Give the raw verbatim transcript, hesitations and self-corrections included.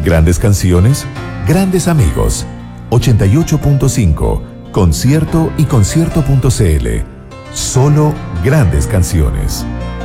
Grandes canciones, grandes amigos. ochenta y ocho punto cinco, concierto y concierto punto cl. Solo grandes canciones.